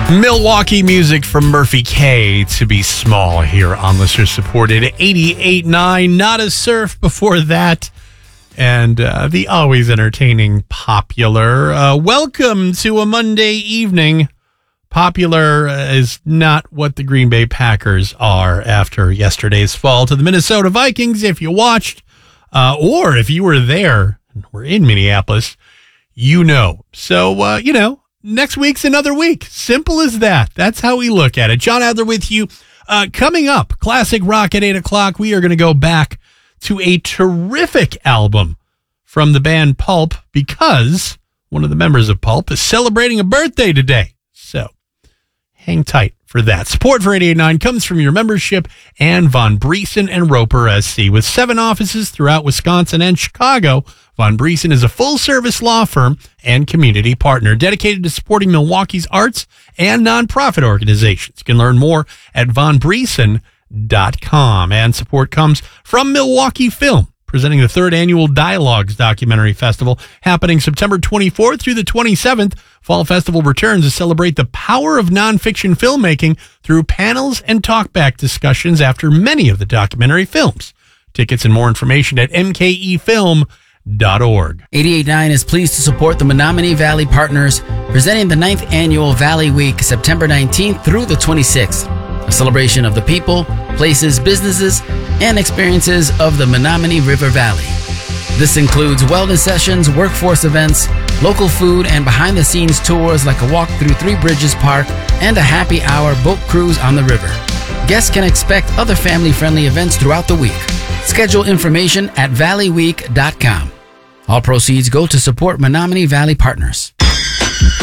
Milwaukee music from Murphy K to Be Small here on listener supported 88.9. Not a Surf before that. And the always entertaining Popular. Welcome to a Monday evening. Popular is not what the Green Bay Packers are after yesterday's fall to the Minnesota Vikings. If you watched or if you were there and were in Minneapolis, you know. So, next week's another week. Simple as that. That's how we look at it. John Adler with you. Coming up, Classic Rock at 8 o'clock, we are going to go back to a terrific album from the band Pulp because one of the members of Pulp is celebrating a birthday today. So hang tight for that. Support for 88.9 comes from your membership and Von Briesen and Roper SC. With 7 offices throughout Wisconsin and Chicago, Von Briesen is a full-service law firm and community partner dedicated to supporting Milwaukee's arts and nonprofit organizations. You can learn more at vonbriesen.com. And support comes from Milwaukee Film, presenting the 3rd annual Dialogues Documentary Festival, happening September 24th through the 27th. Fall Festival returns to celebrate the power of nonfiction filmmaking through panels and talkback discussions after many of the documentary films. Tickets and more information at mkefilm.org. 88.9 is pleased to support the Menominee Valley Partners, presenting the 9th Annual Valley Week, September 19th through the 26th. A celebration of the people, places, businesses, and experiences of the Menominee River Valley. This includes wellness sessions, workforce events, local food, and behind-the-scenes tours like a walk through Three Bridges Park and a happy hour boat cruise on the river. Guests can expect other family-friendly events throughout the week. Schedule information at valleyweek.com. All proceeds go to support Menominee Valley Partners.